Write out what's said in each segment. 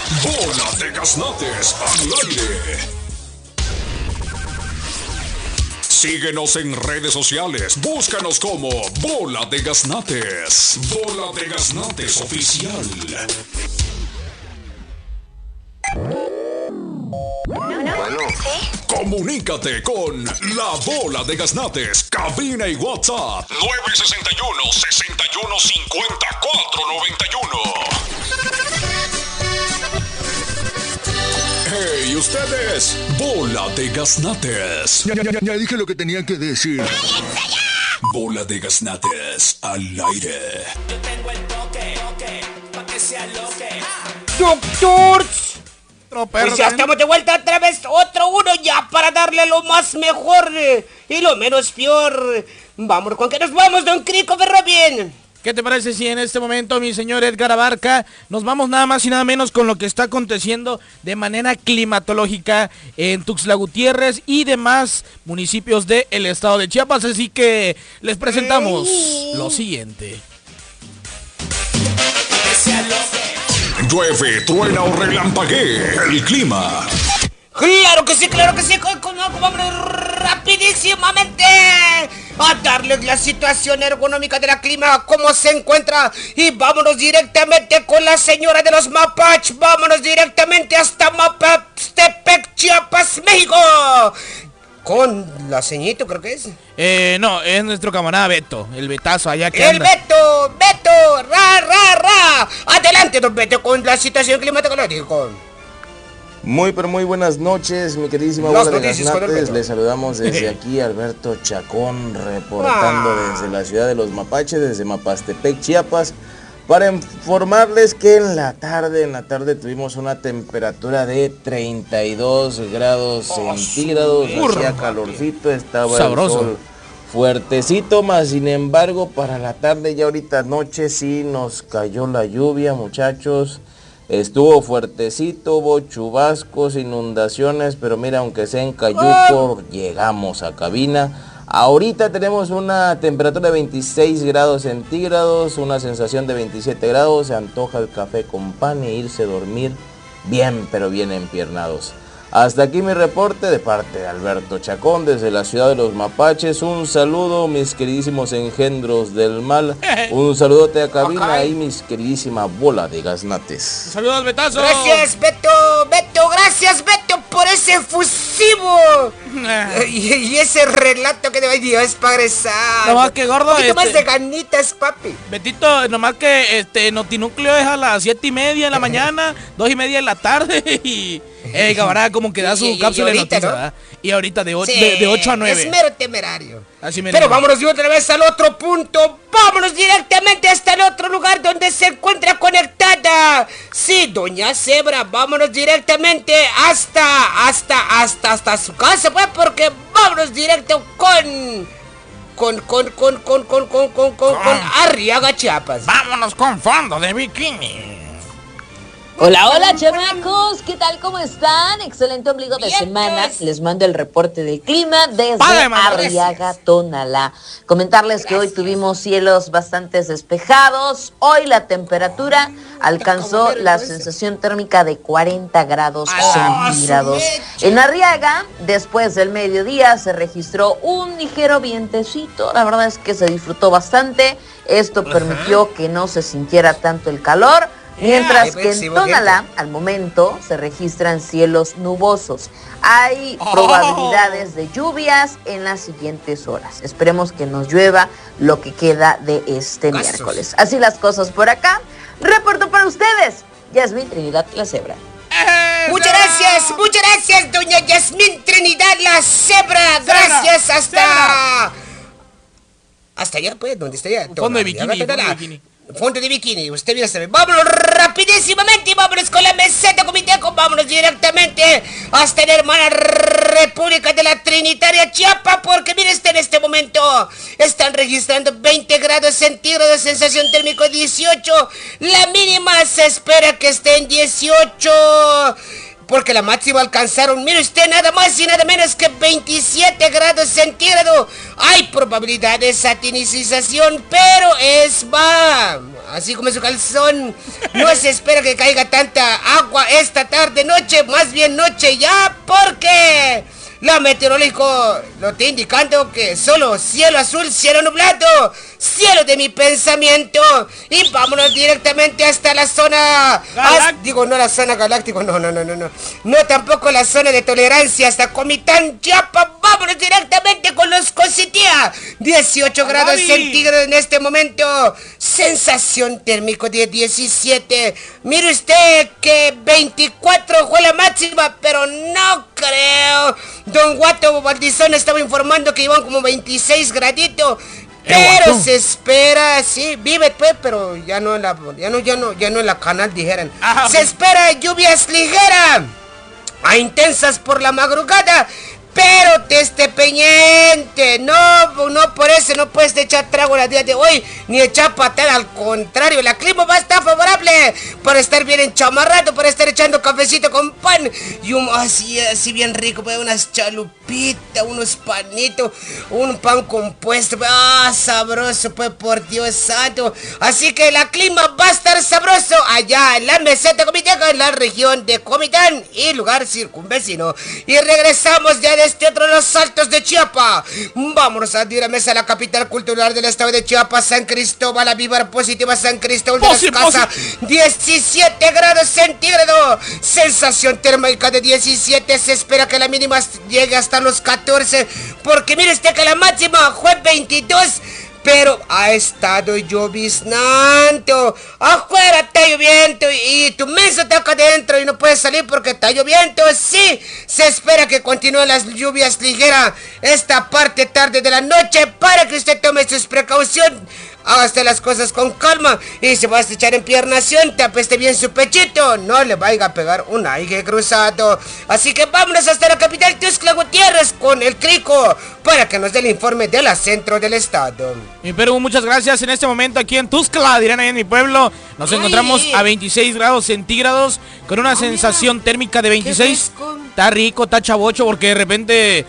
Bola de Gaznates al aire. Síguenos en redes sociales. Búscanos como Bola de Gaznates. Bola de Gaznates Oficial. Bueno. Comunícate con La Bola de Gaznates. Cabina y WhatsApp 961-6150-491. ¡Hey, ustedes! Bola de Gaznates. Ya dije lo que tenía que decir. Bola de Gaznates al aire. Yo tengo el toque, pa' que sea loque. ¡Doctor! Pues ya estamos de vuelta otra vez, otro uno ya para darle lo más mejor y lo menos peor. Vamos, ¿con qué nos vamos, don Christopher Robin? ¿Qué te parece si en este momento, mi señor Edgar Abarca, nos vamos nada más y nada menos con lo que está aconteciendo de manera climatológica en Tuxtla Gutiérrez y demás municipios del estado de Chiapas? Así que les presentamos lo siguiente. Llueve, truena o relampaguee. El clima. Claro que sí, vámonos rapidísimamente a darles la situación ergonómica de la clima, cómo se encuentra, y vámonos directamente con la señora de los Mapach, vámonos directamente hasta Mapastepec, Chiapas, México, con la ceñito, creo que es. No, es nuestro camarada Beto, el Betazo allá que el anda. Beto, ra. Adelante, don Beto, con la situación climatológica. Muy buenas noches, mi queridísima Bola de Gaznates. Les saludamos desde aquí, Alberto Chacón, reportando desde la ciudad de los Mapaches, desde Mapastepec, Chiapas, para informarles que en la tarde tuvimos una temperatura de 32 grados centígrados, hacía calorcito, estaba sabroso. El sol fuertecito, más sin embargo, para la tarde, ya ahorita noche, sí nos cayó la lluvia, muchachos. Estuvo fuertecito, hubo chubascos, inundaciones, pero mira, aunque sea en Cayuco, llegamos a cabina. Ahorita tenemos una temperatura de 26 grados centígrados, una sensación de 27 grados, se antoja el café con pan e irse a dormir bien, pero bien empiernados. Hasta aquí mi reporte de parte de Alberto Chacón desde la ciudad de los Mapaches. Un saludo, mis queridísimos engendros del mal. Un saludote a cabina y mis queridísima Bola de Gaznates. Saludos, Betazo. Gracias, Beto, gracias, Beto, por ese efusivo y ese relato que te dio, es Padre Santo. Nomás que gordo, un poquito más de ganitas, papi. Betito, nomás que Notinúcleo es a las 7:30 de la mañana, 2:30 de la tarde y... camarada, como que da su cápsula de noticias, ¿verdad? Y ahorita de 8 a 9. Es mero temerario. Así me Pero vámonos de otra vez al otro punto. Vámonos directamente hasta el otro lugar donde se encuentra conectada. Sí, doña Zebra, vámonos directamente hasta su casa, pues, porque vámonos directo con Arriaga, Chiapas. Vámonos con fondo de bikini. Hola, chamacos, ¿qué tal? ¿Cómo están? Excelente ombligo de semana. Les mando el reporte del clima desde Arriaga, Tonalá. Comentarles que hoy tuvimos cielos bastante despejados. Hoy la temperatura alcanzó la sensación térmica de 40 grados centígrados. En Arriaga, después del mediodía, se registró un ligero vientecito. La verdad es que se disfrutó bastante. Esto permitió que no se sintiera tanto el calor. Mientras que en Tonalá, al momento, se registran cielos nubosos. Hay probabilidades de lluvias en las siguientes horas. Esperemos que nos llueva lo que queda de este miércoles. Así las cosas por acá. Reporto para ustedes, Yasmín Trinidad la Zebra. Muchas gracias, doña Yasmín Trinidad la Zebra. Gracias, hasta allá, pues, donde está allá. Fondo de bikini. Fondo de bikini, usted viene a saber. Vámonos rapidísimamente y vámonos con la meseta comiteco. Vámonos directamente hasta la hermana República de la Trinitaria Chiapas, porque mire, en este momento están registrando 20 grados centígrados, sensación térmica 18, la mínima se espera que esté en 18. porque la máxima alcanzaron, mire usted, nada más y nada menos que 27 grados centígrados. Hay probabilidad de satinización, pero es va, así como su calzón. No se espera que caiga tanta agua esta tarde, noche, más bien noche ya, porque la meteorológico lo está indicando que solo cielo azul, cielo nublado, cielo de mi pensamiento. Y vámonos directamente hasta la zona... no la zona galáctica, no tampoco la zona de tolerancia, hasta Comitán, Chiapas. Vámonos directamente con los Cositía. 18 grados centígrados en este momento. Sensación térmico de 17. Mire usted que 24 fue la máxima, pero no creo. Don Guato Valdizón estaba informando que iban como 26 graditos. Pero se espera, sí, vive pues, pero ya no en la canal dijeran. Se espera lluvias ligeras a intensas por la madrugada. Pero pendiente, no por eso no puedes echar trago el día de hoy, ni echar patada, al contrario, la clima va a estar favorable para estar bien enchamarrado, para estar echando cafecito con pan, y así bien rico, pues, unas chalupitas, unos panitos, un pan compuesto, sabroso, pues, por Dios santo. Así que la clima va a estar sabroso allá en la meseta comiteca, en la región de Comitán y lugar circunvecino. Y regresamos ya de otro de los Altos de Chiapas. Vámonos a Diramesa, la capital cultural del estado de Chiapas, San Cristóbal, la Víbora Positiva, San Cristóbal de las Casas, 17 grados centígrados, sensación térmica de 17, se espera que la mínima llegue hasta los 14, porque mire usted que la máxima fue 22, pero ha estado lloviznando. Afuera está lloviendo y tu menso está acá adentro y no puedes salir porque está lloviendo. Sí, se espera que continúen las lluvias ligeras esta parte tarde de la noche para que usted tome sus precauciones. Hágase las cosas con calma y se va a echar en piernación, tapeste bien su pechito, no le vaya a pegar un aire cruzado. Así que vámonos hasta la capital Tuxtla Gutiérrez con el Crico para que nos dé el informe de la centro del estado. Mi Perú, muchas gracias. En este momento aquí en Tuxtla, dirán ahí en mi pueblo, nos encontramos a 26 grados centígrados con una sensación térmica de 26. Está rico, está chavocho, porque de repente...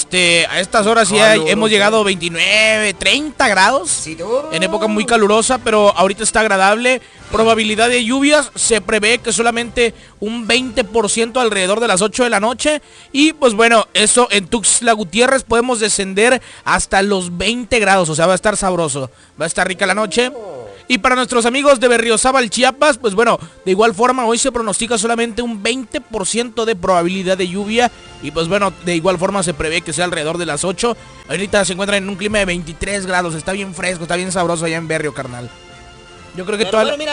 a estas horas ya hemos llegado a 29, 30 grados en época muy calurosa, pero ahorita está agradable. Probabilidad de lluvias, se prevé que solamente un 20% alrededor de las 8 de la noche. Y pues bueno, eso en Tuxtla Gutiérrez podemos descender hasta los 20 grados, o sea, va a estar sabroso, va a estar rica la noche. Y para nuestros amigos de Berriozábal, Chiapas, pues bueno, de igual forma hoy se pronostica solamente un 20% de probabilidad de lluvia. Y pues bueno, de igual forma se prevé que sea alrededor de las 8. Ahorita se encuentran en un clima de 23 grados, está bien fresco, está bien sabroso allá en Berrio, carnal. Yo creo que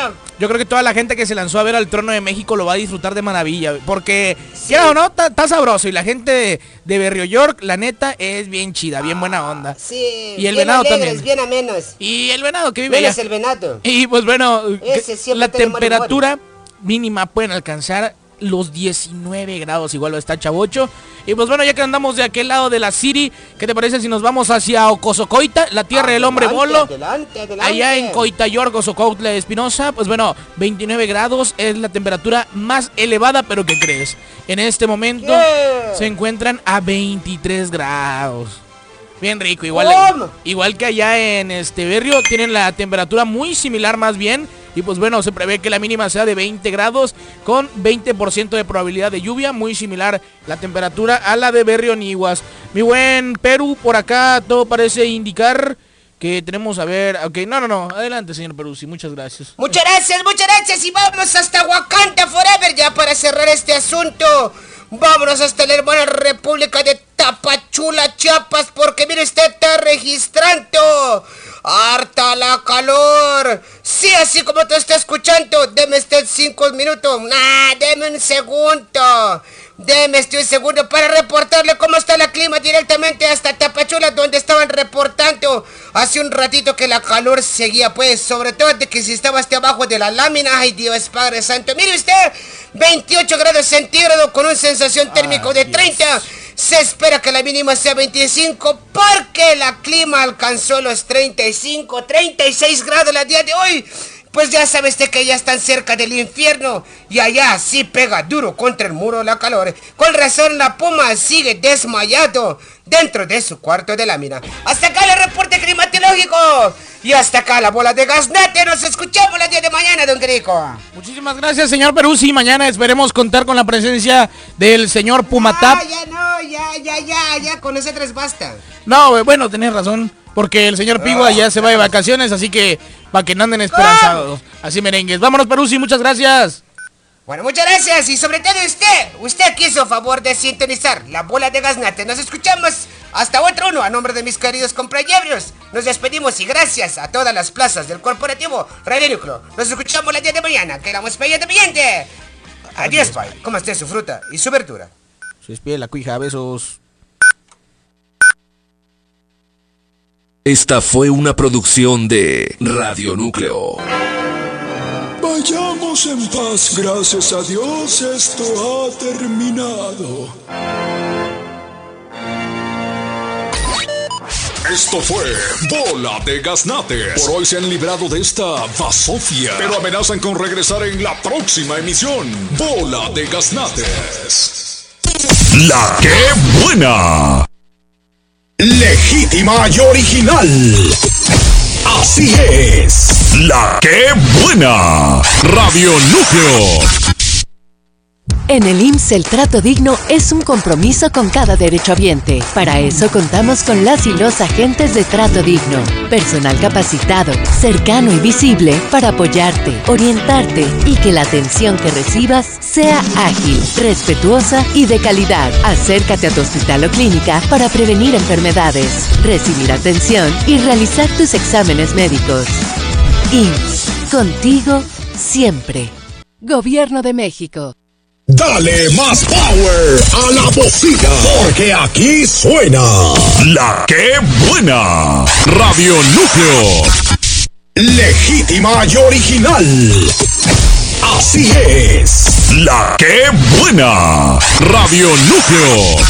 toda la gente que se lanzó a ver al Trono de México lo va a disfrutar de maravilla, porque quiera o no, está sabroso. Y la gente de Berrio York, la neta, es bien chida, bien buena onda. Sí, y el venado también. Bien a menos. Y el venado que vive allá. Es el venado. Y pues bueno, la temperatura mínima pueden alcanzar los 19 grados, igual está chavocho. Y pues bueno, ya que andamos de aquel lado de la City, ¿qué te parece si nos vamos hacia Ocosocoita, la tierra del hombre bolo? Adelante. Allá en Coitayork, Ocosocautla de Espinosa, pues bueno, 29 grados es la temperatura más elevada, pero ¿qué crees? En este momento se encuentran a 23 grados. Bien rico, igual que allá en Berrio, tienen la temperatura muy similar más bien. Y pues bueno, se prevé que la mínima sea de 20 grados con 20% de probabilidad de lluvia, muy similar la temperatura a la de Berrio Niguas. Mi buen Perú, por acá todo parece indicar que tenemos, a ver, ok, no, adelante señor Peruzzi, muchas gracias. Muchas gracias y vámonos hasta Wakanda Forever ya para cerrar este asunto. Vámonos hasta la hermana República de Tapachula, Chiapas, porque mire usted está registrando harta la calor. Sí, así como te está escuchando, deme usted 5 minutos, deme un segundo. Deme un segundo para reportarle cómo está la clima directamente hasta Tapachula, donde estaban reportando hace un ratito que la calor seguía, pues, sobre todo de que si estaba hasta abajo de la lámina, ay Dios Padre Santo, mire usted, 28 grados centígrados con una sensación térmica de 30, se espera que la mínima sea 25, porque la clima alcanzó los 35, 36 grados el día de hoy. pues ya sabes de que ya están cerca del infierno y allá sí pega duro contra el muro la calor. Con razón la Puma sigue desmayado dentro de su cuarto de lámina. Hasta acá el reporte climatológico y hasta acá la bola de gaznate. Nos escuchamos el día de mañana, don Grico. Muchísimas gracias, señor Peruzzi. Mañana esperemos contar con la presencia del señor Pumatap. Ya, con ese 3 basta. No, bueno, tenés razón, porque el señor Pigua ya se va de vacaciones, así que para que no anden esperanzados. Así merengues. Vámonos, Peruzzi, muchas gracias. Bueno, muchas gracias y sobre todo usted quiso favor de sintonizar la bola de gaznate. Nos escuchamos hasta otro uno. A nombre de mis queridos compañeros, nos despedimos y gracias a todas las plazas del corporativo Radio Núcleo. Nos escuchamos el día de mañana. Quedamos pendiente. Adiós, bye. Coma usted su fruta y su verdura. Se despide la cuija, besos. Esta fue una producción de Radio Núcleo. Vayamos en paz, gracias a Dios, esto ha terminado. Esto fue Bola de Gaznates. Por hoy se han librado de esta basofia, pero amenazan con regresar en la próxima emisión. Bola de Gaznates. La que buena. Legítima y original. Así es. La que buena. Radio Núcleo. En el IMSS el trato digno es un compromiso con cada derechohabiente. Para eso contamos con las y los agentes de trato digno. Personal capacitado, cercano y visible para apoyarte, orientarte y que la atención que recibas sea ágil, respetuosa y de calidad. Acércate a tu hospital o clínica para prevenir enfermedades, recibir atención y realizar tus exámenes médicos. IMSS, contigo siempre. Gobierno de México. Dale más power a la bocina, porque aquí suena La que buena. Radio Núcleo. Legítima y original. Así es. La que buena. Radio Núcleo.